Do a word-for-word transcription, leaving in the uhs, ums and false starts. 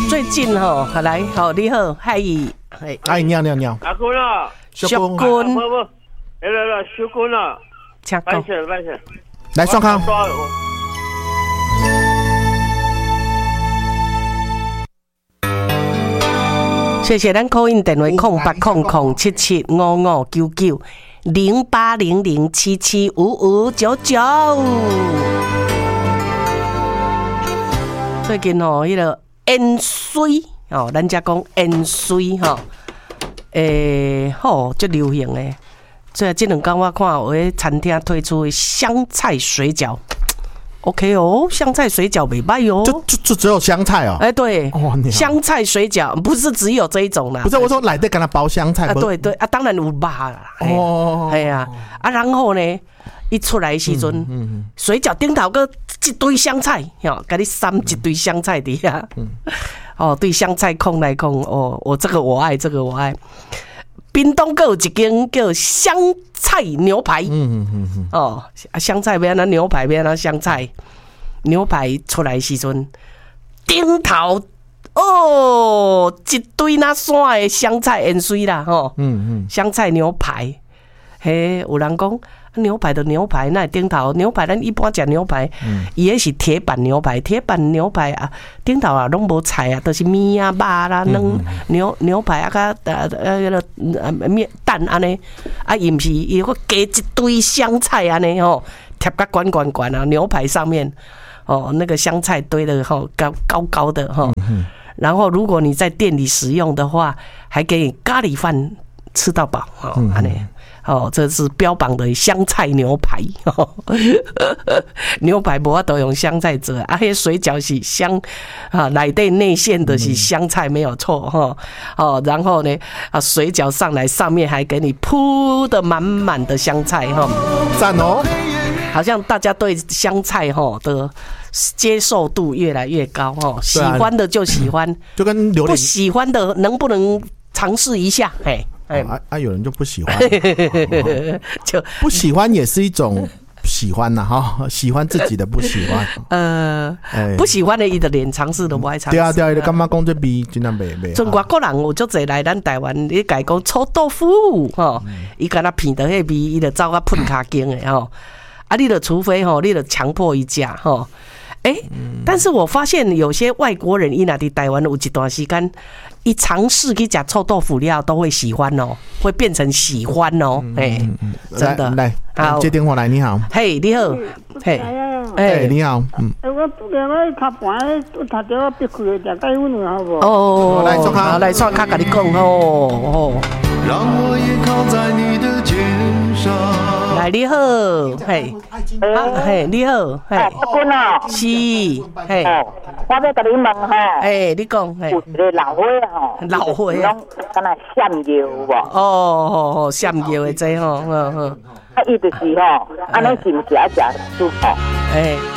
最近吼，来，好，你好，嗨，嗨， 哎，你好，你好，你好， 阿君啊， 小君， 不不，来来来，小君啊， 请讲， 拜谢拜谢， 来双康。 谢谢咱 call in 电话空八空空七七五五九九零八零零七七五五九九。最近吼，迄个烟水哦，咱家讲烟水吼，诶，吼，足流行诶。所以这两天我看有迄餐厅推出的香菜水饺。OK 哦，香菜水饺没卖哦， 就就就只有香菜哦。 哎、欸，对， 哦， 香菜水饺不是只有这一种啦。 不是，我说来得跟他包香菜。 啊，对对啊，当然有肉啦。哦，哎呀，啊，然后呢，一出来的时阵，嗯嗯、水饺顶头个一堆香菜，吼，给你塞一堆香菜底下。嗯、哦，对香菜控来控，哦，我这个我爱，这个我爱。屏东还有一间叫香菜牛排，嗯嗯嗯嗯，哦，香菜要安怎牛排要安怎香菜，牛排出来时阵，顶头哦一堆那山的香菜盐水啦，吼，嗯嗯，香菜牛排，嘿，有人讲牛排的牛排，那顶头牛排，咱一般食牛排，伊、嗯、迄是铁板牛排，铁板牛排啊，顶头啊拢无菜啊，都、就是面啊、肉啦、卵、牛牛排啊，甲呃呃呃面蛋安尼，啊，伊毋是伊个加一堆香菜安尼吼，贴甲管管管啊，牛排上面哦，那个香菜堆的吼高高高的吼，嗯、然后如果你在店里食用的话，还给你咖喱饭吃到饱哦，安尼。哦，这是标榜的香菜牛排，哦、牛排无法度用香菜做，啊，迄水饺是香啊，内底内馅的是香菜没有错哈，哦，然后呢啊，水饺上来上面还给你铺的满满的香菜哈， 赞哦， 好像大家对香菜哈的接受度越来越高哈，喜欢的就喜欢， 就跟榴莲， 不喜欢的能不能尝试一下？嘿。 哦、啊啊！有人就不喜欢，哦、就不喜欢也是一种喜欢呐、啊、哈，喜欢自己的不喜欢。呃， 欸、不喜欢的伊的连尝试都不爱尝试。 对啊对啊，你干嘛讲这比真正袂袂？ 像外国人有足侪来咱台湾，你甲伊讲臭豆腐吼，伊敢若闻到迄味，伊就走甲喷骹筋的吼。啊，你就除非吼，你就强迫伊食吼。哎、欸，但是我发现有些外国人伊若伫台湾有一段时间。一尝试去吃臭豆腐料都会喜欢哦，会变成喜欢哦，哎、嗯嗯，真的。 来，来接电话来，你好。 嘿，你好。嘿， 哎，你好。嗯。 哎，我拄个我脚盘拄头条我闭开了，食解阮好无？ 哦，来创卡，来创卡，甲你讲哦哦。让我依靠在你的肩上。来，你好，嘿，啊，嘿，你好，嘿， 阿君哦， 是，嘿。 我要甲你问吼， 哎，你讲，嘿， 有一个老伙吼， 老伙啊， 敢若闪药无？ 哦哦哦，闪药的这吼，呵呵， 啊，伊就是吼，安尼是毋是爱食舒服？ 哎。